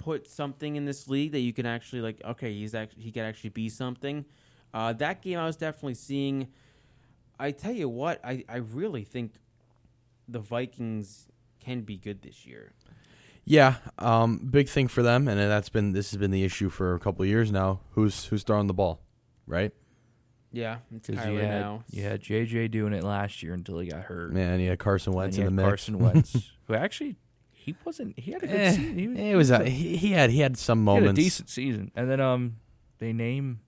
put something in this league that you can actually like. Okay, he can actually be something. That game I was definitely seeing. I tell you what, I really think the Vikings can be good this year. Yeah, big thing for them, and this has been the issue for a couple of years now. Who's throwing the ball, right? Yeah, it's Because Kyler now. you had JJ doing it last year until he got hurt. Man, you had Carson Wentz in the mix. Carson Wentz, who actually he had a good season. He had some moments. He had a decent season, and then they name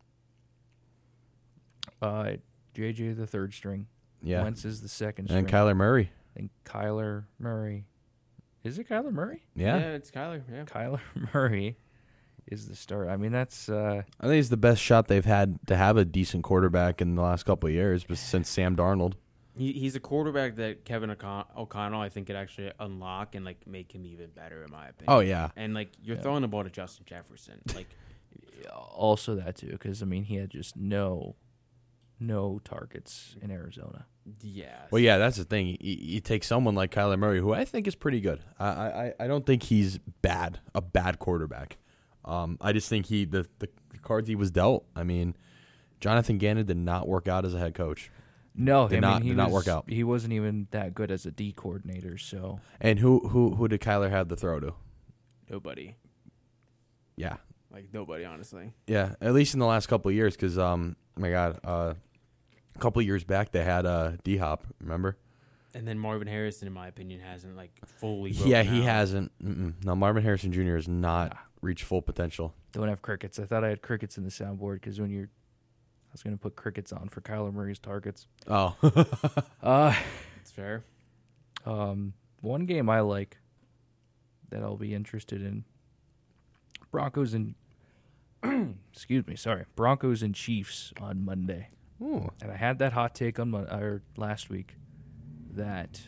JJ the third string. Yeah, Wentz is the second string, and Kyler Murray. And Kyler Murray. Is it Kyler Murray? Yeah, it's Kyler. Yeah, Kyler Murray is the start. I mean, that's. I think it's the best shot they've had to have a decent quarterback in the last couple of years, but since Sam Darnold. He's a quarterback that Kevin O'Connell, I think, could actually unlock and like make him even better, in my opinion. Oh yeah, and like you're throwing the ball to Justin Jefferson, like also that too, because I mean he had just no targets in Arizona. Yeah. Well, yeah, that's the thing. You take someone like Kyler Murray, who I think is pretty good. I don't think he's a bad quarterback. I just think the cards he was dealt. I mean, Jonathan Gannon did not work out as a head coach. No, did not work out. He wasn't even that good as a D coordinator. So, and who did Kyler have to throw to? Nobody. Yeah, like nobody, honestly. Yeah, at least in the last couple of years, because my God, a couple of years back they had D Hop. Remember? And then Marvin Harrison, in my opinion, hasn't like fully. Yeah, he out. hasn't. No, Marvin Harrison Jr. has not reached full potential. Don't have crickets. I thought I had crickets in the soundboard because I was going to put crickets on for Kyler Murray's targets. Oh. It's fair. One game I like that I'll be interested in, Broncos and Broncos and Chiefs on Monday. Ooh. And I had that hot take on last week that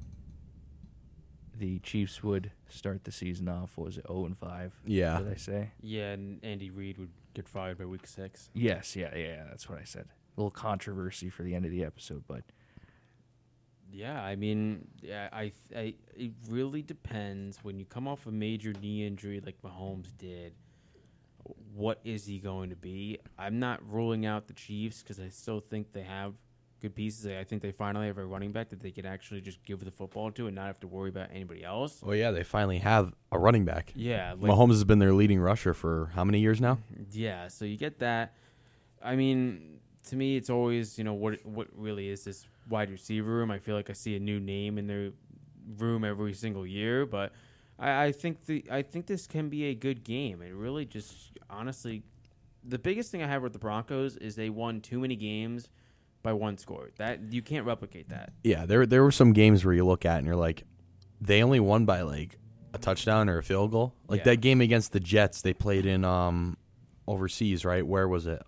the Chiefs would start the season off. What was it, 0-5? Yeah. Did I say? Yeah, and Andy Reid would get fired by week 6. Yes, yeah, that's what I said. A little controversy for the end of the episode, but yeah, I mean, it really depends when you come off a major knee injury like Mahomes did. What is he going to be? I'm not ruling out the Chiefs because I still think they have good pieces. I think they finally have a running back that they can actually just give the football to and not have to worry about anybody else. Well, yeah, they finally have a running back. Yeah. Mahomes has been their leading rusher for how many years now? Yeah, so you get that. I mean, to me, it's always, what really is this wide receiver room? I feel like I see a new name in their room every single year, but I think this can be a good game. It really just, honestly, the biggest thing I have with the Broncos is they won too many games by one score. That you can't replicate that. Yeah, there were some games where you look at and you're like, they only won by like a touchdown or a field goal. Like that game against the Jets, they played in overseas, right? Where was it?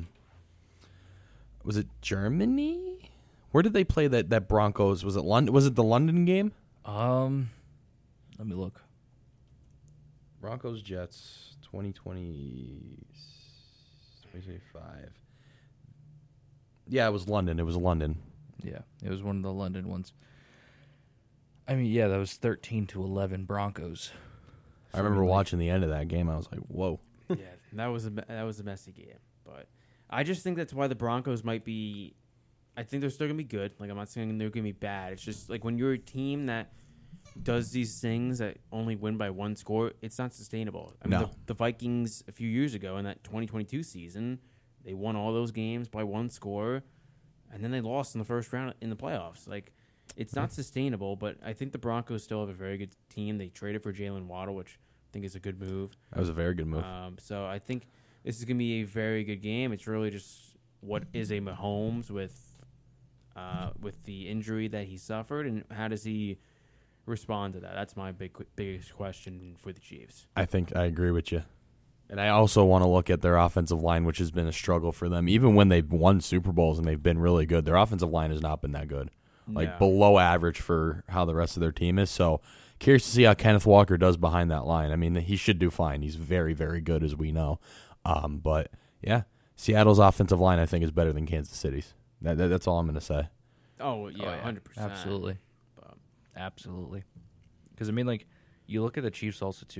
Was it Germany? Where did they play that Broncos? Was it London? Was it the London game? Let me look. Broncos Jets 2025. Yeah, it was London. Yeah, it was one of the London ones. I mean, yeah, that was 13-11 Broncos. I remember watching the end of that game. I was like, "Whoa!" Yeah, that was a messy game, but I just think that's why the Broncos might be. I think they're still gonna be good. Like I'm not saying they're gonna be bad. It's just like when you're a team that does these things that only win by one score, it's not sustainable. I mean, the Vikings a few years ago in that 2022 season, they won all those games by one score, and then they lost in the first round in the playoffs. Like, it's not sustainable, but I think the Broncos still have a very good team. They traded for Jalen Waddle, which I think is a good move. That was a very good move. So I think this is going to be a very good game. It's really just what is a Mahomes with the injury that he suffered, and how does he respond to that? That's my biggest question for the Chiefs. I think I agree with you. And I also want to look at their offensive line, which has been a struggle for them. Even when they've won Super Bowls and they've been really good, their offensive line has not been that good. Like below average for how the rest of their team is. So curious to see how Kenneth Walker does behind that line. I mean, he should do fine. He's very, very good, as we know. But, yeah, Seattle's offensive line, I think, is better than Kansas City's. That's all I'm going to say. Oh, yeah, 100%. Absolutely. Absolutely. Because, I mean, like, you look at the Chiefs also, too.